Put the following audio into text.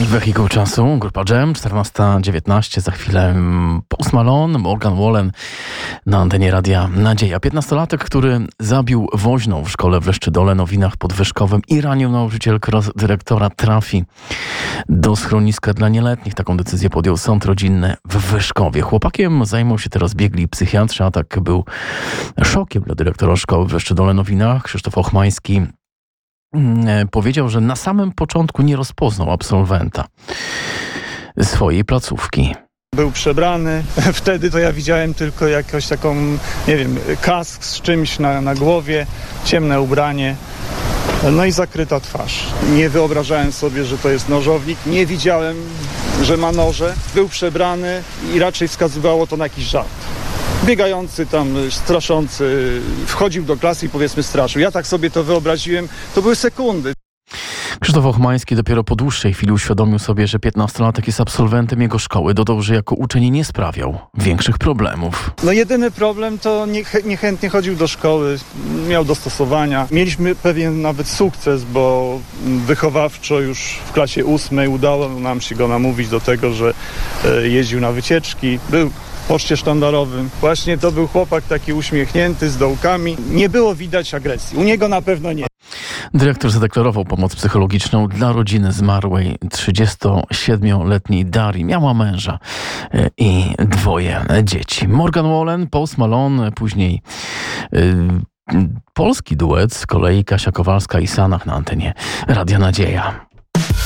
Wehikuł czasu, grupa Jam, 14:19, za chwilę Post Malone, Morgan Wallen na antenie Radia Nadzieja. 15-latek, który zabił woźną w szkole w Leszczydole, Nowinach pod Wyszkowem i ranił nauczycielkę oraz dyrektora, trafi do schroniska dla nieletnich. Taką decyzję podjął sąd rodzinny w Wyszkowie. Chłopakiem zajmą się teraz biegli psychiatrzy. Atak był szokiem dla dyrektora szkoły w Leszczydole, Nowinach. Krzysztof Ochmański powiedział, że na samym początku nie rozpoznał absolwenta swojej placówki. Był przebrany. Wtedy to ja widziałem tylko jakąś taką, nie wiem, kask z czymś na głowie, ciemne ubranie, no i zakryta twarz. Nie wyobrażałem sobie, że to jest nożownik. Nie widziałem, że ma noże. Był przebrany i raczej wskazywało to na jakiś żart. Biegający tam, straszący, wchodził do klasy i powiedzmy straszył. Ja tak sobie to wyobraziłem. To były sekundy. Krzysztof Ochmański dopiero po dłuższej chwili uświadomił sobie, że 15-latek jest absolwentem jego szkoły. Dodał, że jako uczeń nie sprawiał większych problemów. No jedyny problem to niechętnie chodził do szkoły, miał dostosowania. Mieliśmy pewien nawet sukces, bo wychowawczo już w klasie 8 udało nam się go namówić do tego, że jeździł na wycieczki. Był w poczcie sztandarowym. Właśnie to był chłopak taki uśmiechnięty, z dołkami. Nie było widać agresji. U niego na pewno nie. Dyrektor zadeklarował pomoc psychologiczną dla rodziny zmarłej 37-letniej Darii. Miała męża i 2 dzieci. Morgan Wallen, Post Malone, później polski duet, z kolei Kasia Kowalska i Sanach na antenie Radia Nadzieja.